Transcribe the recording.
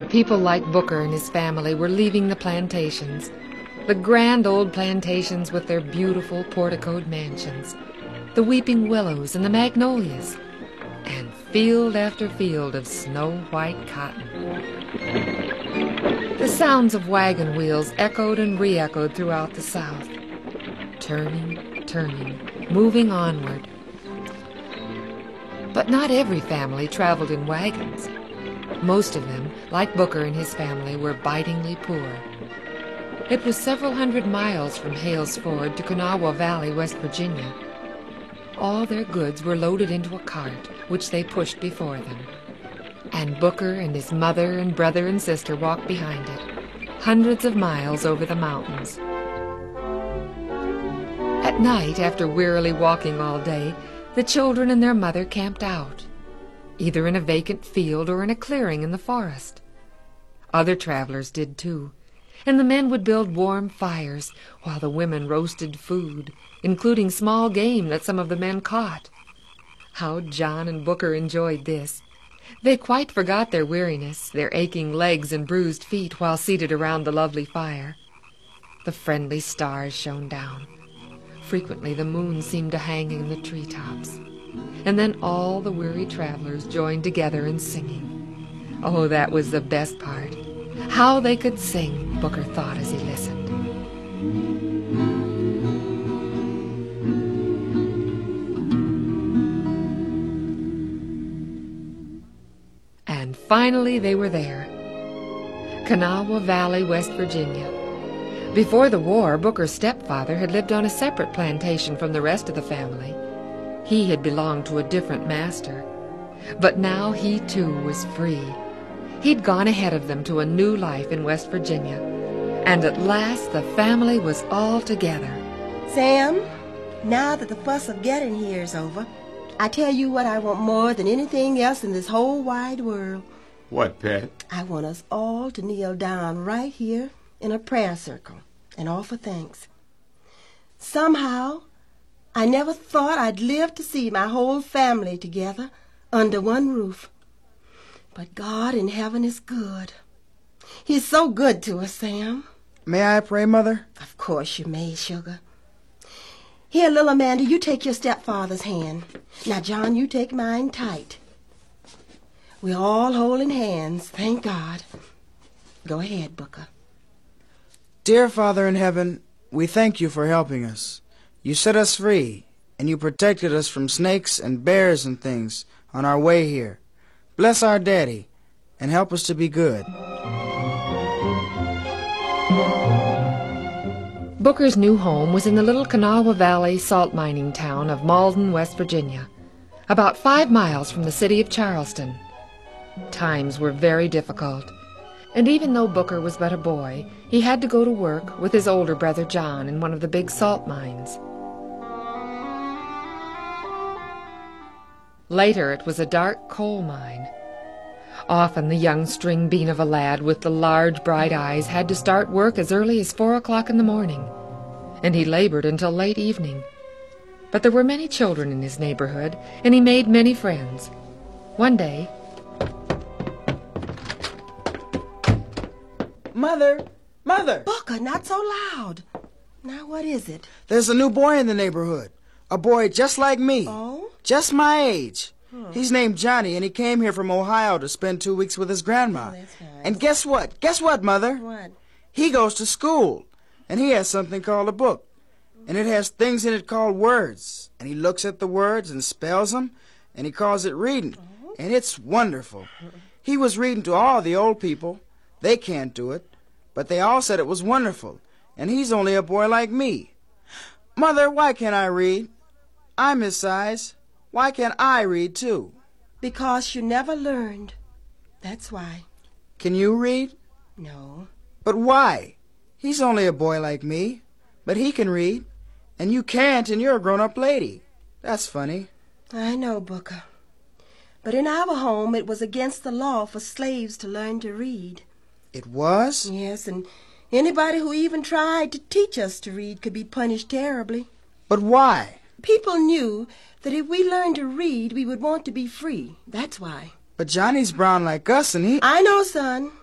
People like Booker and his family were leaving the plantations, the grand old plantations with their beautiful porticoed mansions, the weeping willows and the magnolias, and field after field of snow-white cotton. The sounds of wagon wheels echoed and re-echoed throughout the South, turning, moving onward. But not every family traveled in wagons. Most of them, like Booker and his family, were bitingly poor. It was several hundred miles from Hales Ford to Kanawha Valley, West Virginia. All their goods were loaded into a cart, which they pushed before them. And Booker and his mother and brother and sister walked behind it, hundreds of miles over the mountains. At night, after wearily walking all day, the children and their mother camped out, either in a vacant field or in a clearing in the forest. Other travelers did too, and the men would build warm fires while the women roasted food, including small game that some of the men caught. How John and Booker enjoyed this! They quite forgot their weariness, their aching legs and bruised feet while seated around the lovely fire. The friendly stars shone down. Frequently the moon seemed to hang in the treetops. And then all the weary travelers joined together in singing. Oh, that was the best part. How they could sing, Booker thought as he listened. And finally they were there. Kanawha Valley, West Virginia. Before the war, Booker's stepfather had lived on a separate plantation from the rest of the family. He had belonged to a different master. But now he, too, was free. He'd gone ahead of them to a new life in West Virginia. And at last the family was all together. Sam, now that the fuss of getting here is over, I tell you what I want more than anything else in this whole wide world. What, Pet? I want us all to kneel down right here in a prayer circle and offer thanks. Somehow, I never thought I'd live to see my whole family together under one roof. But God in heaven is good. He's so good to us, Sam. May I pray, Mother? Of course you may, sugar. Here, little Amanda, you take your stepfather's hand. Now, John, you take mine tight. We're all holding hands, thank God. Go ahead, Booker. Dear Father in heaven, we thank you for helping us. You set us free, and you protected us from snakes and bears and things on our way here. Bless our daddy, and help us to be good. Booker's new home was in the little Kanawha Valley salt mining town of Malden, West Virginia, about 5 miles from the city of Charleston. Times were very difficult, and even though Booker was but a boy, he had to go to work with his older brother John in one of the big salt mines. Later it was a dark coal mine. Often the young string bean of a lad with the large bright eyes had to start work as early as 4 o'clock in the morning, and he labored until late evening. But there were many children in his neighborhood, and he made many friends. One day... Mother! Mother! Booker, not so loud. Now, what is it? There's a new boy in the neighborhood. A boy just like me. Oh? Just my age. He's named Johnny, and he came here from Ohio to spend 2 weeks with his grandma. Oh, that's nice. And guess what? Guess what, Mother? What? He goes to school, and he has something called a book. And it has things in it called words. And he looks at the words and spells them, and he calls it reading. And it's wonderful. He was reading to all the old people. They can't do it, but they all said it was wonderful. And he's only a boy like me. Mother, why can't I read? I'm his size. Why can't I read, too? Because you never learned. That's why. Can you read? No. But why? He's only a boy like me. But he can read. And you can't, and you're a grown-up lady. That's funny. I know, Booker. But in our home, it was against the law for slaves to learn to read. It was? Yes, and anybody who even tried to teach us to read could be punished terribly. But why? People knew that if we learned to read, we would want to be free. That's why. But Johnny's brown like us, and he... I know, son.